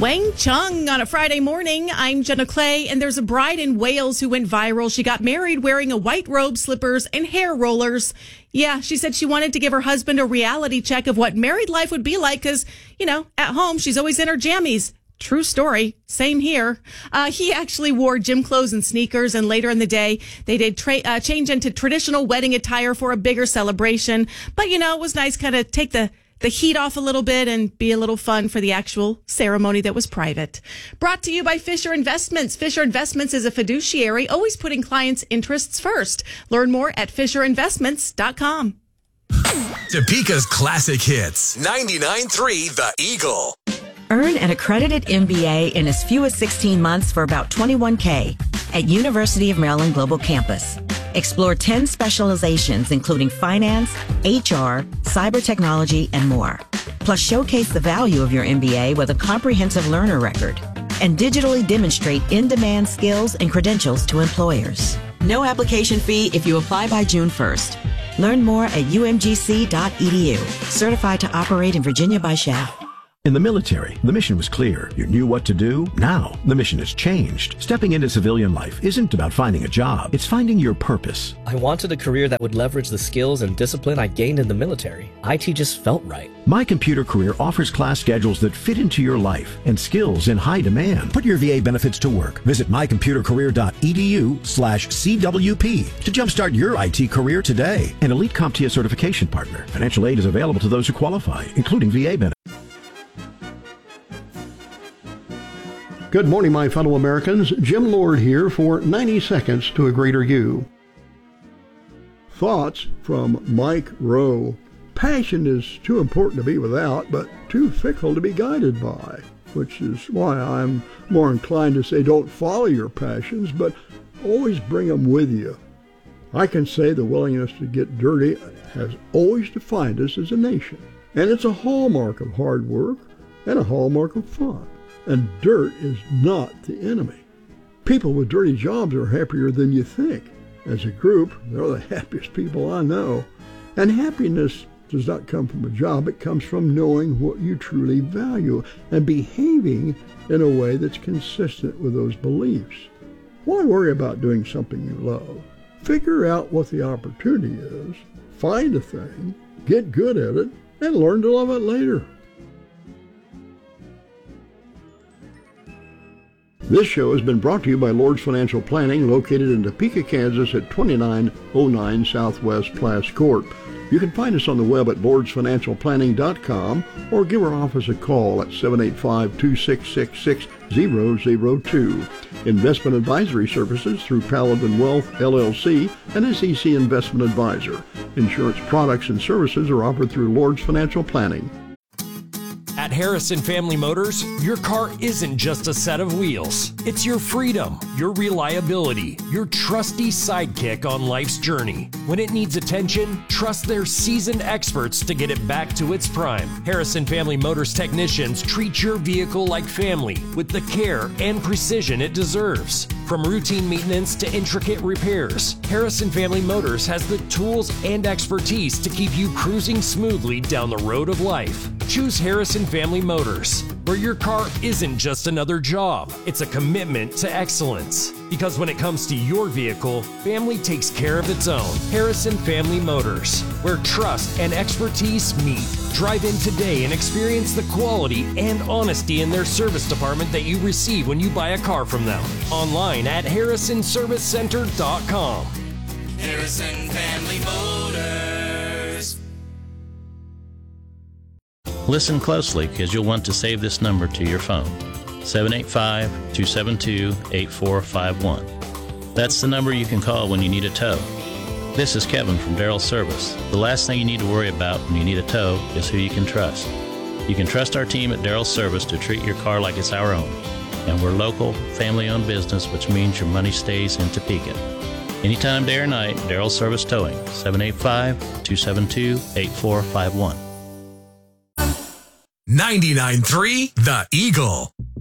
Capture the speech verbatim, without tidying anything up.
Wang Chung on a Friday morning. I'm Jenna Clay, and there's a bride in Wales who went viral. She got married wearing a white robe, slippers, and hair rollers. Yeah, she said she wanted to give her husband a reality check of what married life would be like because, you know, at home, she's always in her jammies. True story. Same here. Uh, he actually wore gym clothes and sneakers, and later in the day, they did tra- uh, change into traditional wedding attire for a bigger celebration. But, you know, it was nice kind of take the the heat off a little bit and be a little fun for the actual ceremony that was private. Brought to you by Fisher Investments. Fisher Investments is a fiduciary, always putting clients' interests first. Learn more at fisher investments dot com. Topeka's classic hits. ninety-nine point three The Eagle. Earn an accredited M B A in as few as sixteen months for about twenty-one thousand dollars at University of Maryland Global Campus. Explore ten specializations, including finance, H R, cyber technology, and more. Plus, showcase the value of your M B A with a comprehensive learner record and digitally demonstrate in-demand skills and credentials to employers. No application fee if you apply by June first. Learn more at u m g c dot e d u. Certified to operate in Virginia by S H A F. In the military, the mission was clear. You knew what to do. Now, the mission has changed. Stepping into civilian life isn't about finding a job. It's finding your purpose. I wanted a career that would leverage the skills and discipline I gained in the military. I T just felt right. My Computer Career offers class schedules that fit into your life and skills in high demand. Put your V A benefits to work. Visit my computer career dot e d u slash c w p to jumpstart your I T career today. An elite CompTIA certification partner. Financial aid is available to those who qualify, including V A benefits. Good morning, my fellow Americans. Jim Lord here for ninety seconds to a Greater You. Thoughts from Mike Rowe. Passion is too important to be without, but too fickle to be guided by, which is why I'm more inclined to say don't follow your passions, but always bring them with you. I can say the willingness to get dirty has always defined us as a nation, and it's a hallmark of hard work and a hallmark of fun. And dirt is not the enemy. People with dirty jobs are happier than you think. As a group, they're the happiest people I know. And happiness does not come from a job. It comes from knowing what you truly value and behaving in a way that's consistent with those beliefs. Why worry about doing something you love? Figure out what the opportunity is, find a thing, get good at it, and learn to love it later. This show has been brought to you by Lord's Financial Planning, located in Topeka, Kansas at twenty-nine oh nine Southwest Plass Court. You can find us on the web at lords financial planning dot com or give our office a call at seven eight five, two six six, six zero zero two. Investment advisory services through Paladin Wealth, L L C, and S E C Investment Advisor. Insurance products and services are offered through Lord's Financial Planning. At Harrison Family Motors, your car isn't just a set of wheels. It's your freedom, your reliability, your trusty sidekick on life's journey. When it needs attention, trust their seasoned experts to get it back to its prime. Harrison Family Motors technicians treat your vehicle like family with the care and precision it deserves. From routine maintenance to intricate repairs, Harrison Family Motors has the tools and expertise to keep you cruising smoothly down the road of life. Choose Harrison Family Motors, where your car isn't just another job, it's a commitment to excellence. Because when it comes to your vehicle, family takes care of its own. Harrison Family Motors, where trust and expertise meet. Drive in today and experience the quality and honesty in their service department that you receive when you buy a car from them. Online at harrison service center dot com. Harrison Family Motors. Listen closely, because you'll want to save this number to your phone. seven eight five, two seven two, eight four five one. That's the number you can call when you need a tow. This is Kevin from Darrell Service. The last thing you need to worry about when you need a tow is who you can trust. You can trust our team at Darrell Service to treat your car like it's our own. And we're local, family-owned business, which means your money stays in Topeka. Anytime, day or night, Darrell Service Towing, seven eight five, two seven two, eight four five one. ninety-nine point three The Eagle.